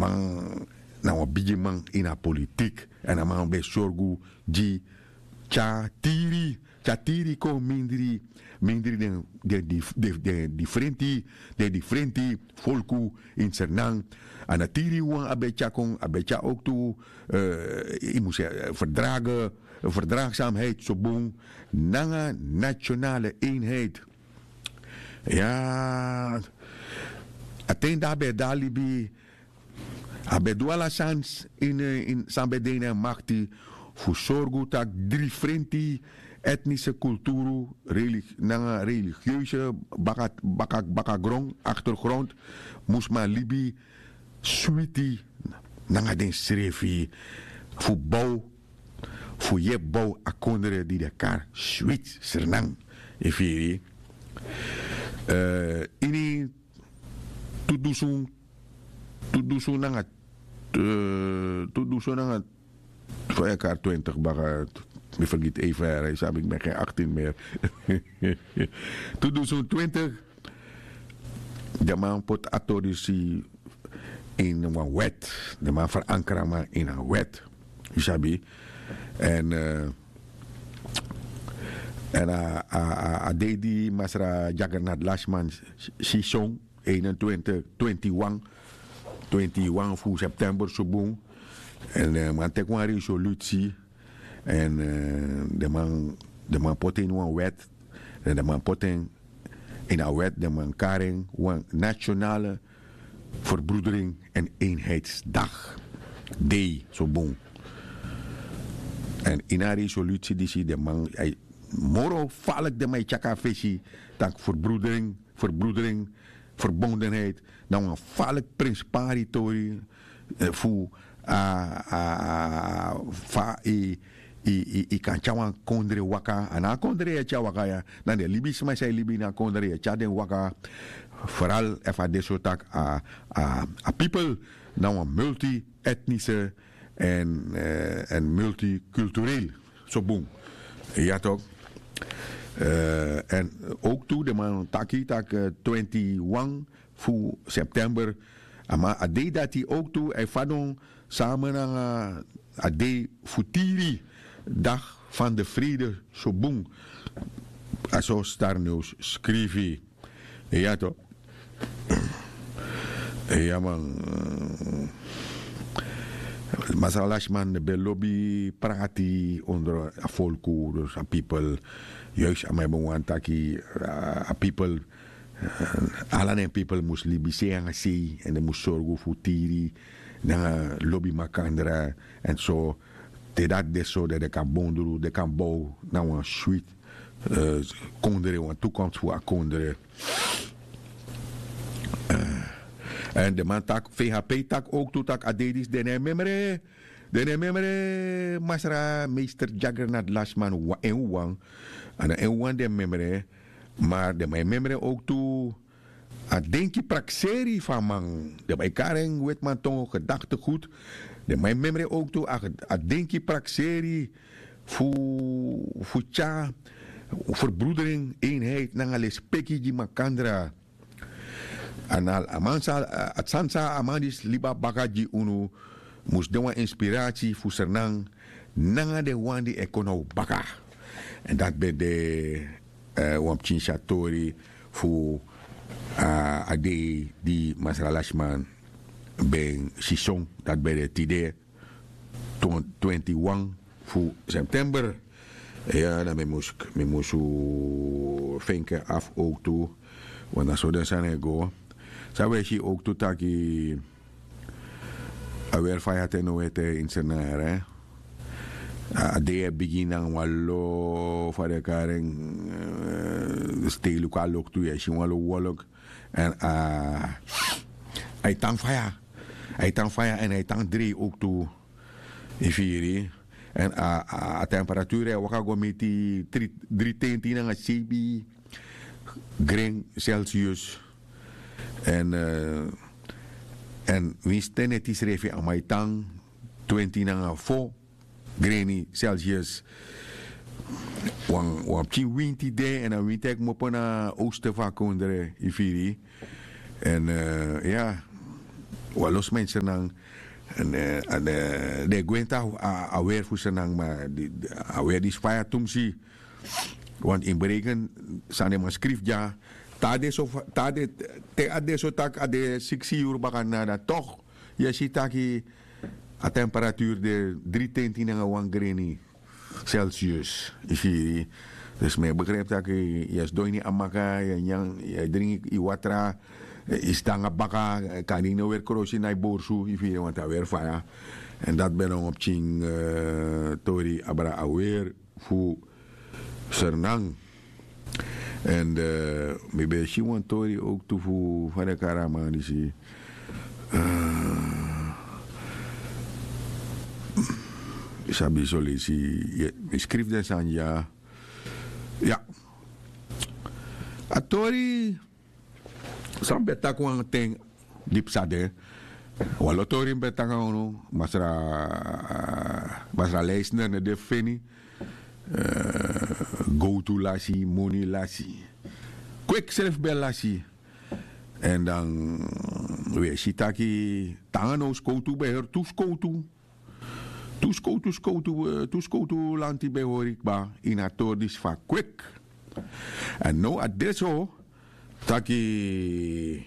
man na een beetje man in de politiek en een man bij zorgu die tiri ko mindri de differenti volku in Sernang en dat tiri wan abecha ook toe je moet zeggen verdraagzaamheid zo boom nanga nationale eenheid ja aten daarbij dalibi abeduala sans in sambedena machti voor zorgen dat differenti etnische cultuur, religieuze bakagrond, achtergrond, moest maar Libi, suiti, nanga den schreefie, voor bouw, voor je bouw, akondere die de kar, suit, sernang, efiri. Ini, tudusun nanga, voor elkaar 20 baka. Ik vergeet even, ik ben geen 18 meer. Toen zo'n 20, de man pot autorisatie in een wet. De man verankeren maar in een wet. Isabi. En deed die Masra Jagannath Lashman Sison 21 voor september zo boom. En man tek een resolutie. En de man pot in een wet. En de man pot in een wet. De man karing een nationale verbroedering en eenheidsdag. Day, zo boom. En in een resolutie die zie de man. Moro valk de mij chaka visie. Dat verbroedering, verbondenheid. Nou een valk principaritori. Voor I kan chawan kondre waka ana kondre ya chawaka ya dan de libis maar zij libi na kondre ya chaden waka vooral even desotak a people nou een multi-etnische en multicultureel zo boom ja toch en ook toe de man taki 21 voor september maar ade dat hij ook toe hij vadon samen aan ade futiri dag van de vrede zo boem zo Star News schreef ja toch ja man Masalashman de lobby prati onder volku dus a people juist aan mij bewantaki a people alle people moest libiseren see en de moest zorgen voor tiri na lobby makandra en zo te dat de zo dat de kan bonderen de kan bouwen nou een suite kondere een toekomst voor kondere en de man tak VHP tak ook toe tak adedis de memere masra meester Jagannath Lashman en wang de memere maar de memere ook toe a denki praxeri van man de bij kareng weet man toch gedachte goed de mijn memory ook toe a denki praxeri voor cha verbroedering eenheid nangale speki di makandra anal amansa atsansa amandis liba bagaji unu mus de wan inspiratie voor Sernang nanga de wan die ekono baka en dat bij de wamchin chatori voor ade die Masra Lashman ben Sison dat bij de TD 21 voor september ja dan me moest vinken af ook toe want dan zou dat zijn go zou je ook toe taki awer faya tenowete in senare ade beginnang wallo fare kareng stelu kalok tu ya shimalo wolok en ai tang faya en ai tang drie ook toe ifiri en a temperatuur waka gomiti 3 nga CB grain Celsius en winsten het is refi amai tang 20 nga 4 grain Celsius wan chi winti de en a wintek mo na oosten van kondre ifiri en ja walos mensen nang en de gwenta aware voor senang maar aware die spaya tumsi want in bereken zijn maar schrift ja tade te ade so tak ade 6 uur bakan na toch je ziet dat a temperatuur de 3 en 1 greni Celsius is dus mij begrijpt dat je doe niet amaka je drink je water is dan baka kan ik nou weer kroosje naar borsu if want dat weer fire en dat ben op ching tori abra aware fu sernang en maybe she want tori ook toe fu van de karama die sabi soli si schrijf des aan ja atori sam betak wan ting dip sade walo tori betak ono masra leisner ne de feni go to lasi money lasi quick self bel lasi en dan we sitaki tangano skotu beher tu skotu tu lanti behorik ba in atordis va quick en no adesso taki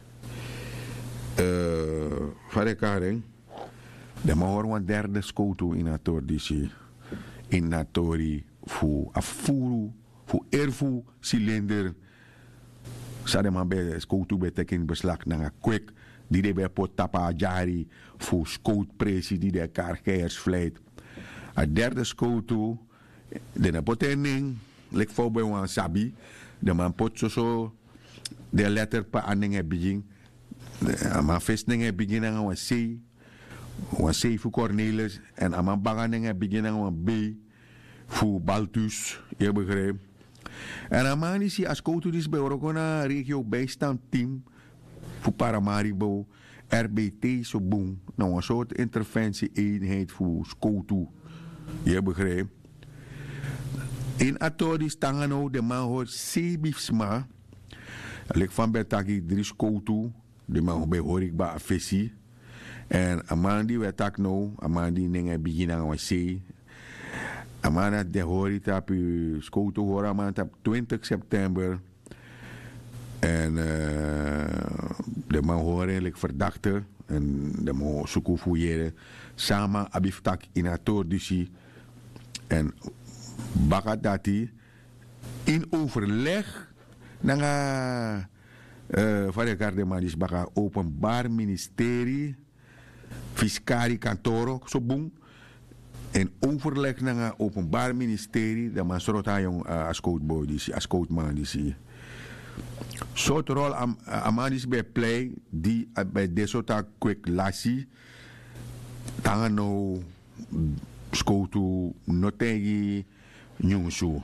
fare karen de mahor wan derde skotu in atordisi in natori fu afuru fu erfu cilinder sade man be skotu betekin beslag na quick die de be pot tapa jari fu skoot presi die de karkers vleit a derde skotu de na potening lek fo be wan sabi de man pot so de letter pa aninge begin ama festninge begin aan wan C fu Cornelis en ama banganinge begin aan wan B fu Baltus je begrijpt en ama ni si askotu dis be orokona regio bijstand team voor Paramaribo, RBT zo boem. Nou, een soort interventie-eenheid voor Skotu. Je begrijpt. In Atodis Tangano, de man hoort Sebifsma. Lek van Betaki, drie Skotu. De man hoor ik bij Afessi. En Amandi werd tak nou, Amandi nengen beginnen aan C. Amanda de hoor ik op Skotu hoor Amanda op 20 september. En de man horen eigenlijk verdachte en de man zoeken fouilleren samen abiftak in atordisi en bakadati in overleg naar van de Gardemadis baka openbaar ministerie fiscali kantoro zo boem in overleg naar openbaar ministerie de man sorota jong askootboy die askootman die soort rol amadis bij play die bij desota quick lassi tangano skotu notegi nyungsu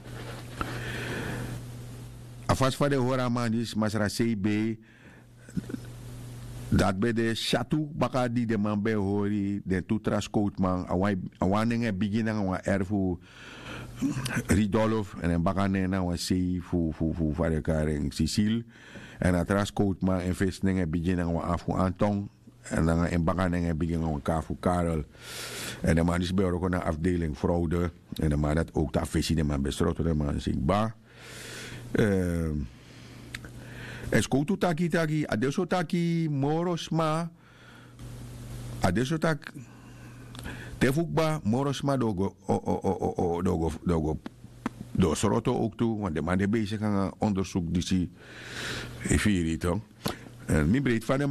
afas van de hora amadis masra CB dat bij de chatu baka die de man bij hori de tutra skootman awaningen beginnen aan erfu Ridolf en een bakane na een zee voor varekaren Cecile en atras coat maar investeringen beginnen aan afu Anton en dan een bakane beginnen aan kafu Karel en de man is bij ook een afdeling fraude en de man dat ook dat visie de man bestroten de man zich ba escoto taki adesso taki morosma adesso tak Tefukba morosma do soroto ook toe, want de man is bezig aan onderzoek die ze vier toch. En mi breed van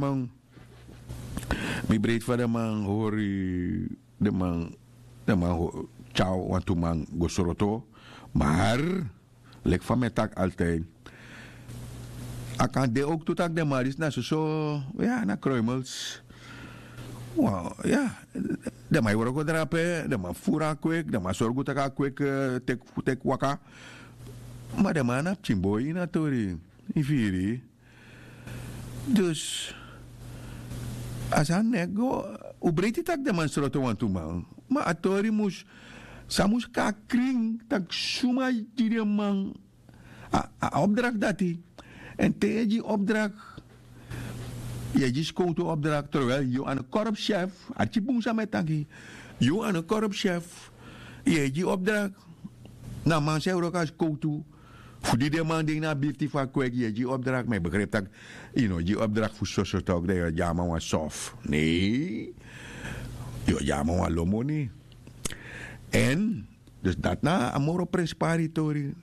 de man hoor de man ciao want to man go soroto, maar lek van mijn tak altijd. Akan de ook toe tak de maar is na zo ja na kruimels. Wow, ja, de mij worden gedrapen, de man fura kwek, de man zorgen dat ik kwek tek waka. Maar de man heb chimboy in atori, in viri. Dus, als hij nego, hoe breed het ook de man stroto want man. Maar atori moest, samus ka kring, tak suma die man, a opdracht dat hij. En tegen die opdracht, Je is koude opdracht terwijl je aan een korpschef, had je boemsa met tanki, je aan een korpschef, je die opdracht. Nou, man, zei ook als koude. Voor die man die naar biert van kwek, je die opdracht, maar begrijp dat, die opdracht voor social talk, dat je ja, maar was soft. Nee, je ja, maar was lomo niet. En, dus dat na, amoro presparitori,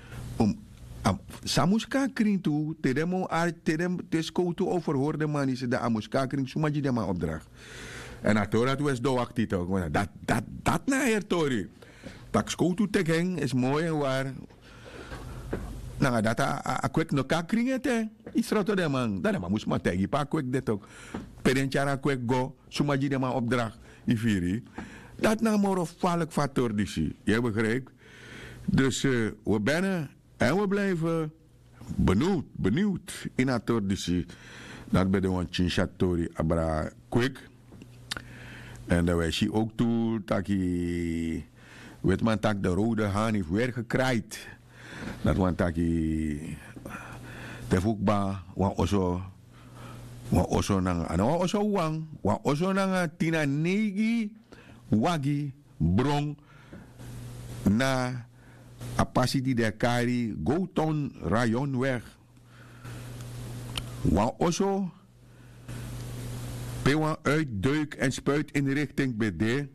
samuska kring toe, tedemo tedem teskoto overhoorde man is de amuska kring, sumaji de man opdracht. En dat was doorwacht toch, dat na hertori. Dat skoto tegen is mooi en waar. Nou, dat a kwek no kakring het, is roto de man. Dat man moest maar tegen, pa kwek dit ook. Perenchara kwek go, sumaji de man opdracht, ifiri. Dat na moro valk factor disi. Je begrijpt? Dus we bennen en we blijven benieuwd in het disi. Dat bij de one chinchatori abra kwek. En dat wij zien ook toe dat je, weet man, dat de rode haan heeft weer gekraaid. Dat want dat je tefukba wan oso nang ano oso wang wan oso nang tina negi wagi brong na apasiti de kari Goton Rayonweg wan oso pe wan uitduik en spuit in de richting BD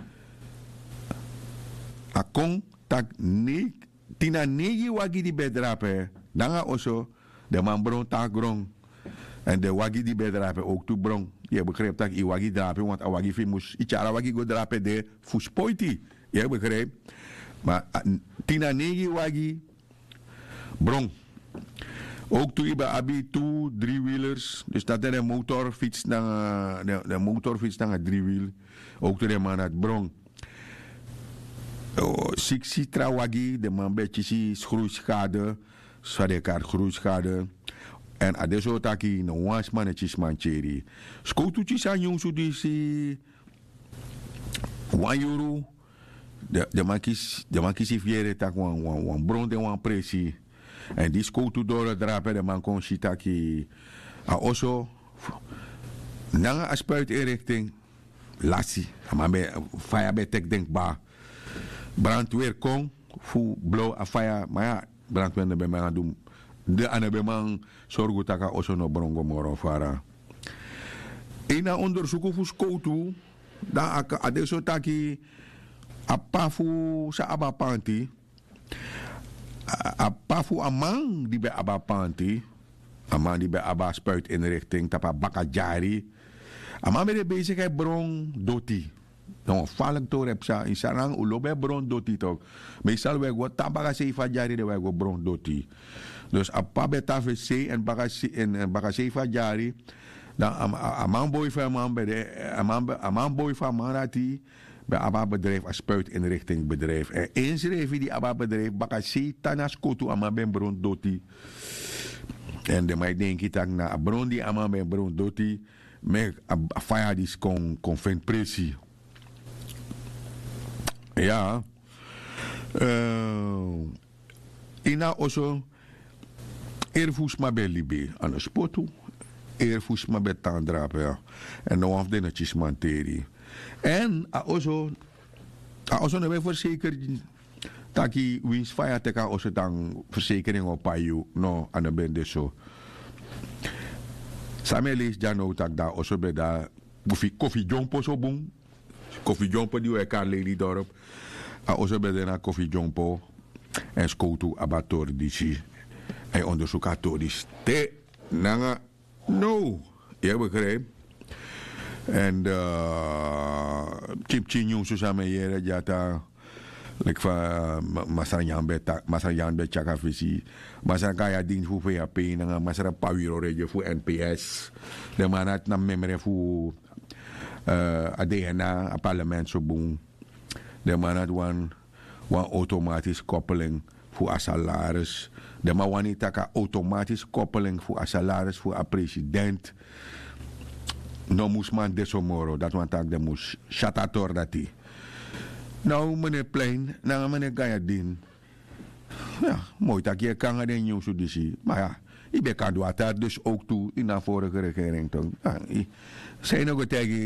akong tak ne tina negi wagi di bedrape nanga oso de man bron tak grong en de wagi di bedrape ook toe brong. Je begrijpt dat ik wagi drape, want a wagi fi mus ichara wagi go drape de fuspoiti. Je begrijpt? Maar tina negi wagi brong. Ook toe iba abi toe driewielers, dus dat de motorfiets na de motorfiets na driewiel. Ook toe de man het brong. Siksi trawagi, de man beetje si schroeischade, sadekar schroeischade. En adesso taki no wans manetjes mancheri. Skoutuchis aan jong zo disi 1 euro. De makis viere tak wan bron de wan presi. En die skoutu door drapen de man kon shitaki a oso. Nanga aspuit inrichting. Lassie. Maar bij fire bij tek denkbaar. Brandweer kon fu blow a fire. Maar ja, brandweer bij mij gaan doen. De anabemang zorgu taka oso no brongo moro fara. Ina onderzoek fu skoutu da adesso taki apafu sa abapanti. Apafu amang di be abapanti. Amang di be aba spuit inrichting tapa bakajari. Amang be de bezigheid bron doti. Nou, valk to repsa in sarang ulobe bron doti toch. Meestal we go tabaka seifa jari de we go bron doti. Dus apa beta VC en baka seifa jari dan amang boy van man bij de amang boy van manati bij aba bedrijf als spuit in richting bedrijf. En eens revi die aba bedrijf baka sei tanas kotu amang ben bron doti. En de mij denk ik dat na bron die amang ben bron doti met afaya dis kon vind pressie. Ja. Ina also Airfus ma bellibe aan de spotu. Airfus ma betandrape ja. En nou af de netjes manteri. En also ne we verzekerd taki wins fire teka also dan verzekering op payu no aan de bende so. Samelis jano tak da also be da bufi koffie jompo so boom. Koffie jompo die we kan leli dorp. Also be na koffie jompo en skoutu abator disi. Hij onderzoekt katolisch. Te nanga no. Je begrijpt? En chip chinyu susame yere jata like van masaran bet chakafisi masaran kaya din fu PHP nanga masaran pawiro reje fu NPS de manat na memre fu ADNA a parlement so boom de manat wan automatisch koppeling voor a salaris. De ma wanneer ka automatisch koppeling voor a salaris voor a president. No moest man desomoro. Dat want tak de moest chatator dat die. Nou meneer Plein, nou meneer Gayadin. Ja, mooi dat je kan gaan in jou zo disi. Maar ja, Ik ben kan dus ook toe in de vorige regering. Zijn ook tegen